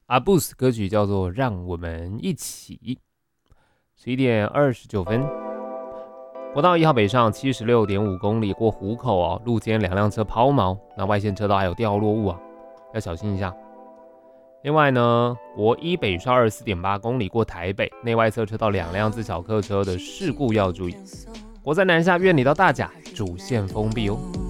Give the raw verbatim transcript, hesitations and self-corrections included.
阿布斯歌曲叫做《让我们一起》。十一点二十九分，国道一号北上七十六点五公里过湖口哦，路肩两辆车抛锚，那外线车道还有掉落物啊，要小心一下。另外呢，国一北上二十四点八公里过台北，内外侧车道两辆自小客车的事故要注意。国三南下苑里到大甲主线封闭哦。